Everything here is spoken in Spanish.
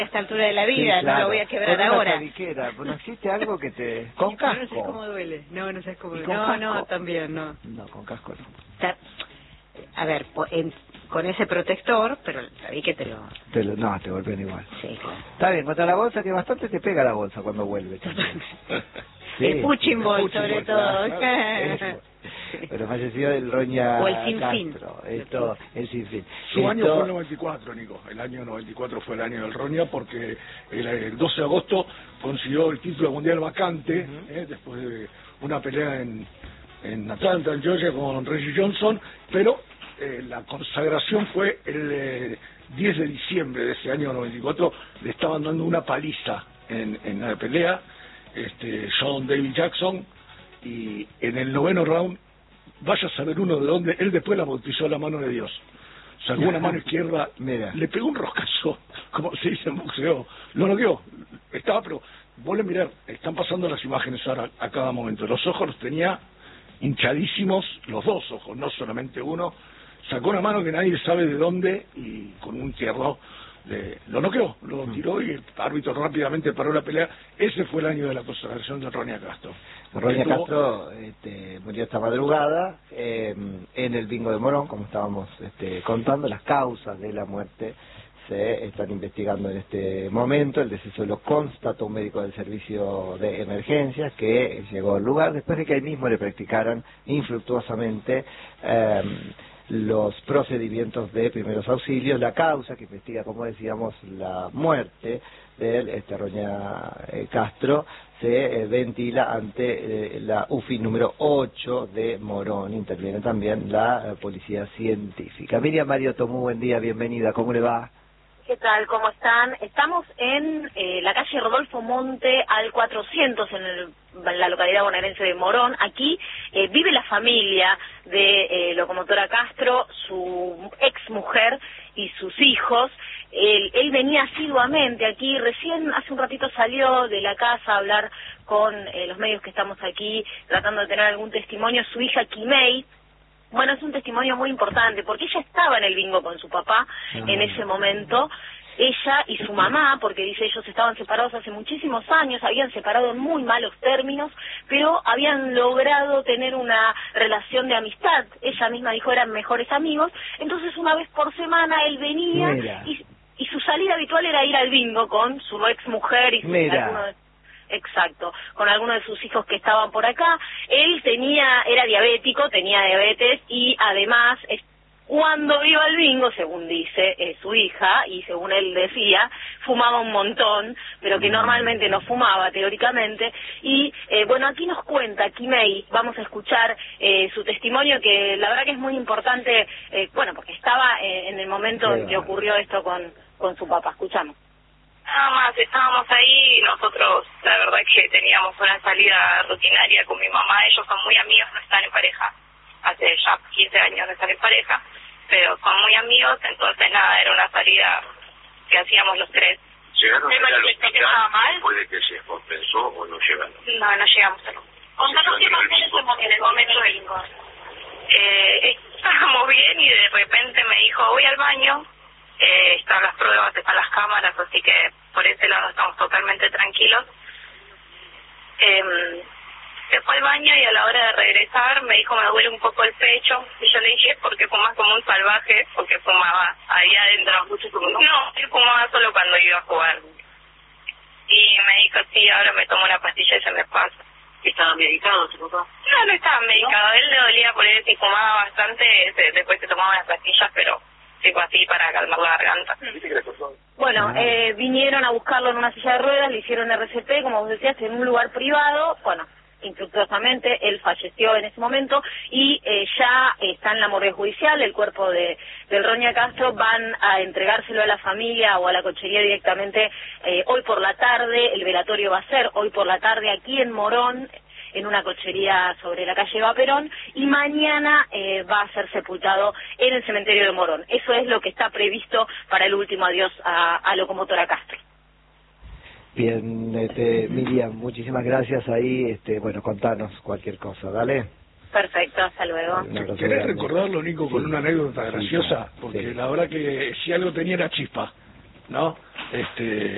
a esta altura de la vida, Sí, claro. no lo voy a quebrar Con una ahora. tabiquera, ¿no existe algo que te... con No casco? sabes cómo duele. No sabes cómo ¿Y duele. con No, casco? no, también, no. No, con casco no. A ver, con ese protector, pero sabí que te lo... No, te golpean igual. Sí, claro. Está bien, contra la bolsa, que bastante te pega la bolsa cuando vuelve. Sí, El punching ball, punching sobre ball, todo. claro. Pero falleció el Roña O el sinfín. Castro, esto, el sinfín. Su año Esto- fue el 94, Nico. El año 94 fue el año del Roña porque el 12 de agosto consiguió el título mundial vacante, después de una pelea en Atlanta, en Georgia, con Reggie Johnson, pero la consagración fue el 10 de diciembre de ese año 94. Le estaban dando una paliza en la pelea, John David Jackson, y en el 9º round, vaya a saber uno de dónde, él después la bautizó la mano de Dios. Sacó una mano izquierda, Mira. le pegó un roscazo, como se dice en boxeo, lo noqueó, estaba, pero vos le mirá, están pasando las imágenes ahora a cada momento, los ojos los tenía hinchadísimos, los dos ojos, no solamente uno, sacó una mano que nadie sabe de dónde y con un hierro lo noqueó, lo tiró y el árbitro rápidamente paró la pelea. Ese fue el año de la consagración de Roña Castro. Roña Estuvo- Castro murió esta madrugada en el bingo de Morón, como estábamos contando. Las causas de la muerte se están investigando en este momento. El deceso lo constató un médico del servicio de emergencias que llegó al lugar después de que ahí mismo le practicaran infructuosamente los procedimientos de primeros auxilios. La causa que investiga, como decíamos, la muerte del Roña Castro se ventila ante la UFI número 8 de Morón. Interviene también la policía científica. Miriam Mariotto, muy buen día, bienvenida, ¿cómo le va? ¿Qué tal? ¿Cómo están? Estamos en la calle Rodolfo Monte al 400 en la localidad bonaerense de Morón. Aquí vive la familia de Locomotora Castro, su ex mujer y sus hijos. Él venía asiduamente aquí, recién hace un ratito salió de la casa a hablar con los medios que estamos aquí tratando de tener algún testimonio. Su hija Kimei, bueno, es un testimonio muy importante porque ella estaba en el bingo con su papá en ese momento. Ella y su mamá, porque dice ellos estaban separados hace muchísimos años, habían separado en muy malos términos, pero habían logrado tener una relación de amistad. Ella misma dijo eran mejores amigos. Entonces una vez por semana él venía y su salida habitual era ir al bingo con su ex mujer y alguno de... Exacto, con algunos de sus hijos que estaban por acá. Él era diabético, tenía diabetes y además cuando iba al bingo, según dice su hija y según él decía, fumaba un montón, pero que normalmente no fumaba teóricamente. Y bueno, aquí nos cuenta Kimei, vamos a escuchar su testimonio, que la verdad que es muy importante, bueno, porque estaba en el momento en que ocurrió esto con su papá. Escuchamos. Nada más, estábamos ahí y nosotros, la verdad que teníamos una salida rutinaria con mi mamá. Ellos son muy amigos, no están en pareja. Hace ya 15 años no están en pareja, pero son muy amigos, entonces nada, era una salida que hacíamos los tres. ¿Llegaron ¿Me al manifestó que estaba mal? después de que se compensó o no llegaron? No, no llegamos a no. Contanos qué pasó en el momento del bingo. Estábamos bien y de repente me dijo, voy al baño. Están las pruebas, están las cámaras, así que por ese lado estamos totalmente tranquilos. Se fue al baño y a la hora de regresar me dijo, me duele un poco el pecho. Y yo le dije, ¿por qué fumas como un salvaje? Porque fumaba ahí adentro. No, él fumaba solo cuando iba a jugar. Y me dijo, sí, ahora me tomo una pastilla y se me pasa. ¿Estaba medicado tu papá? No, no estaba medicado. ¿No? Él le dolía por él y fumaba bastante, después se tomaba las pastillas, pero tipo así para calmar la garganta. Bueno, vinieron a buscarlo en una silla de ruedas, le hicieron RCP, como vos decías, en un lugar privado. Bueno, infructuosamente, él falleció en ese momento y ya está en la morgue judicial. El cuerpo del Roña Castro van a entregárselo a la familia o a la cochería directamente hoy por la tarde. El velatorio va a ser hoy por la tarde aquí en Morón, en una cochería sobre la calle Vaperón, y mañana va a ser sepultado en el cementerio de Morón. Eso es lo que está previsto para el último adiós a Locomotora Castro. Bien, Miriam, muchísimas gracias ahí, bueno, contanos cualquier cosa, ¿dale? Perfecto, hasta luego. ¿Querés recordarlo, Nico, con una anécdota graciosa? Porque la verdad que si algo tenía era chispa, ¿no?